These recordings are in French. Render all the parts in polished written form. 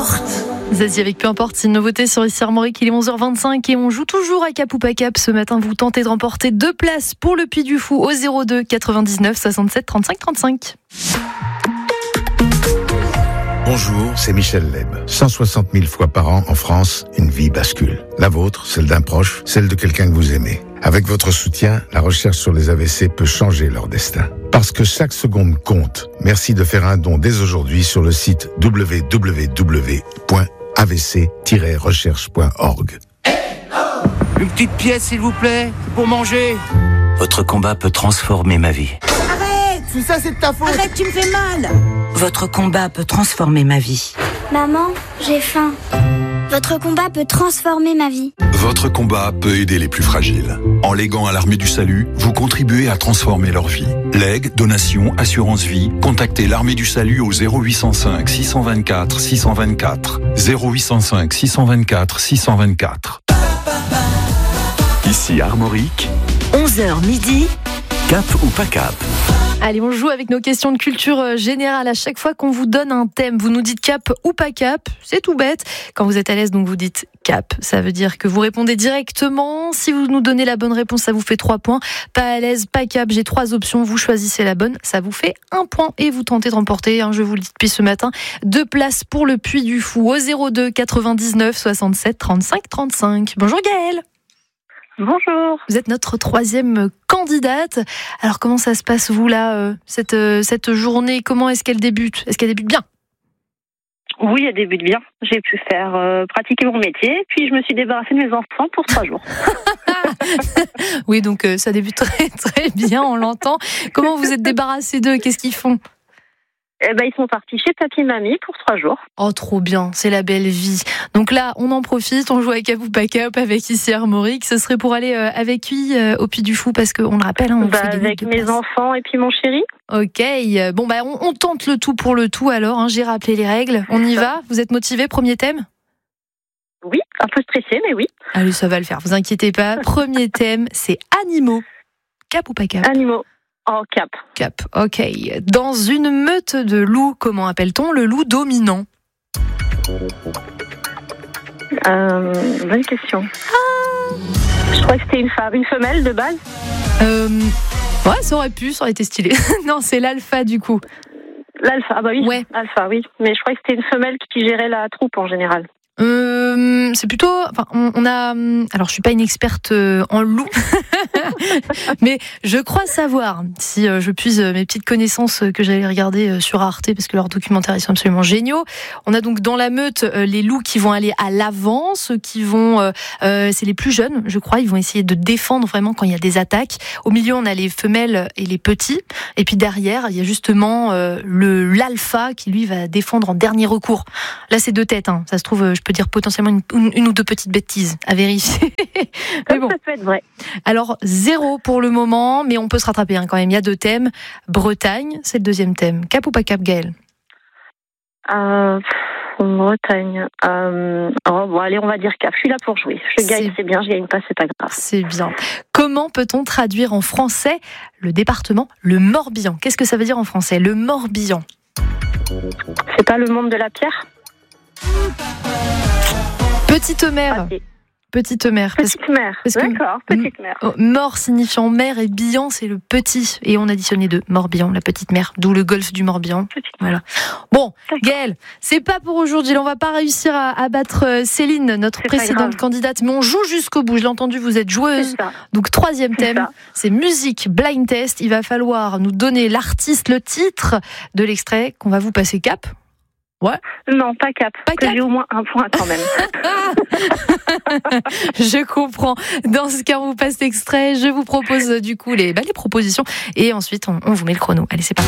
importe. Zazie avec Peu importe, c'est une nouveauté sur ici Armorique, il est 11h25 et on joue toujours à Cap ou pas Cap. Ce matin, vous tentez de remporter 2 places pour le Puy du Fou au 02 99 67 35 35. Bonjour, c'est Michel Leb. 160 000 fois par an en France, une vie bascule. La vôtre, celle d'un proche, celle de quelqu'un que vous aimez. Avec votre soutien, la recherche sur les AVC peut changer leur destin. Parce que chaque seconde compte, merci de faire un don dès aujourd'hui sur le site www.avc-recherche.org. Une petite pièce, s'il vous plaît, pour manger. Votre combat peut transformer ma vie. Tout ça, c'est de ta faute. Arrête, tu me fais mal. Votre combat peut transformer ma vie. Maman, j'ai faim. Votre combat peut transformer ma vie. Votre combat peut aider les plus fragiles. En léguant à l'Armée du Salut, vous contribuez à transformer leur vie. Legs, donations, assurance vie, contactez l'Armée du Salut au 0805 624 624. 0805 624 624. Ici Armorique, 11h midi. Cap ou pas Cap? Allez, on joue avec nos questions de culture générale. À chaque fois qu'on vous donne un thème, vous nous dites cap ou pas cap. C'est tout bête. Quand vous êtes à l'aise, donc vous dites cap. Ça veut dire que vous répondez directement. Si vous nous donnez la bonne réponse, ça vous fait 3 points. Pas à l'aise, pas cap. J'ai 3 options. Vous choisissez la bonne. Ça vous fait 1 point. Et vous tentez de remporter, je vous le dis depuis ce matin, 2 places pour le Puy du Fou au 02 99 67 35 35. Bonjour Gaëlle. Bonjour. Vous êtes notre 3e candidate. Alors comment ça se passe vous là, cette journée? Comment est-ce qu'elle débute? Est-ce qu'elle débute bien? Oui, elle débute bien. J'ai pu faire pratiquer mon métier, puis je me suis débarrassée de mes enfants pour 3 jours. Oui, donc ça débute très très bien, on l'entend. Comment vous êtes débarrassée d'eux? Qu'est-ce qu'ils font? Ils sont partis chez papy et mamie pour 3 jours. Oh, trop bien, c'est la belle vie. Donc là, on en profite, on joue à Cap ou pas Cap avec ici Armorique. Ce serait pour aller avec qui au Puy du Fou? Parce qu'on le rappelle, on fait gagner avec mes enfants et puis mon chéri. Ok, bon on tente le tout pour le tout alors. J'ai rappelé les règles, on y va? Vous êtes motivés? Premier thème? Oui, un peu stressé, mais oui. Allez, ça va le faire, vous inquiétez pas. Premier thème, c'est animaux. Cap ou pas Cap? Animaux. Oh, cap. Cap, ok. Dans une meute de loups, comment appelle-t-on le loup dominant? Bonne question. Je crois que c'était une femelle de base. Ouais, ça aurait été stylé. Non, c'est l'alpha du coup. L'alpha, oui. Ouais. Alpha, oui. Mais je crois que c'était une femelle qui gérait la troupe en général. C'est plutôt, on a, alors je suis pas une experte en loup, mais je crois savoir, si je puise mes petites connaissances que j'allais regarder sur Arte, parce que leurs documentaires ils sont absolument géniaux. On a donc dans la meute les loups qui vont aller à l'avant, ceux qui vont, c'est les plus jeunes, je crois, ils vont essayer de défendre vraiment quand il y a des attaques. Au milieu on a les femelles et les petits, et puis derrière il y a justement l'alpha qui lui va défendre en dernier recours. Là c'est 2 têtes, ça se trouve je peux dire potentiellement une ou 2 petites bêtises à vérifier. Mais bon. Ça peut être vrai. Alors 0 pour le moment, mais on peut se rattraper quand même. Il y a 2 thèmes. Bretagne, c'est le 2e thème. Cap ou pas Cap, Gaëlle? Bretagne. Allez, on va dire cap. Je suis là pour jouer. Je gagne, c'est bien. Je gagne pas, c'est pas grave. C'est bien. Comment peut-on traduire en français le département, le Morbihan? Qu'est-ce que ça veut dire en français, le Morbihan? C'est pas le monde de la pierre? Petite mer. Petite mer. Petite mer. D'accord, petite mer. Mort signifiant mer et bihan, c'est le petit. Et on additionnait 2. Morbihan, la petite mer. D'où le golfe du Morbihan. Voilà. Bon, Gaëlle, c'est pas pour aujourd'hui. On va pas réussir à battre Céline, notre précédente candidate. Mais on joue jusqu'au bout. Je l'ai entendu, vous êtes joueuse. Donc, 3e thème, c'est musique blind test. Il va falloir nous donner l'artiste, le titre de l'extrait qu'on va vous passer. Cap? Ouais. Non, pas cap. J'ai au moins 1 point quand même. Je comprends. Dans ce cas, on vous passe l'extrait. Je vous propose du coup les propositions. Et ensuite, on vous met le chrono. Allez, c'est parti.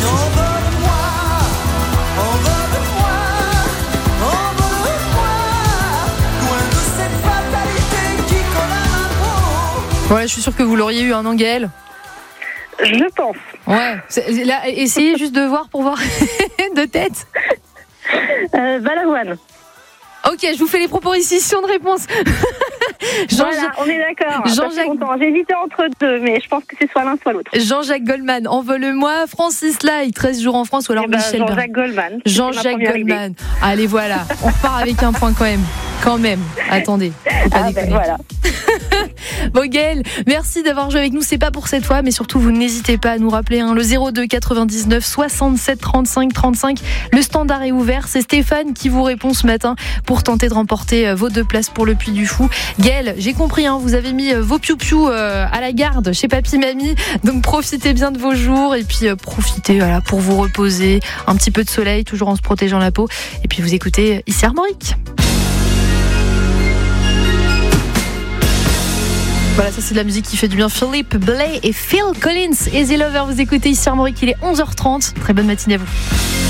Ouais, je suis sûre que vous l'auriez eu, Gaëlle. Je pense. Ouais. Là, essayez juste de voir pour voir de tête. Balavoine. Ok, je vous fais les propositions de réponse. Voilà, on est d'accord. J'hésitais entre deux, mais je pense que c'est soit l'un soit l'autre. Jean-Jacques Goldman, Envole-moi. Francis Lai, 13 jours en France, ou alors Michel Berger. Jean-Jacques Goldman. Jean-Jacques Goldman. Allez, voilà. On repart avec un point quand même. Quand même. Attendez. Faut pas déconner. Voilà. Bon, Gaëlle, merci d'avoir joué avec nous. C'est pas pour cette fois, mais surtout, vous n'hésitez pas à nous rappeler le 02 99 67 35 35. Le standard est ouvert. C'est Stéphane qui vous répond ce matin pour tenter de remporter vos 2 places pour le Puy du Fou. Gaëlle, j'ai compris, vous avez mis vos piou-piou à la garde chez papy, mamie. Donc, profitez bien de vos jours et puis profitez pour vous reposer. Un petit peu de soleil, toujours en se protégeant la peau. Et puis, vous écoutez ici Armorique. Voilà, ça c'est de la musique qui fait du bien. Philippe Blais et Phil Collins, Easy Lover, vous écoutez ici Armorique, il est 11h30. Très bonne matinée à vous.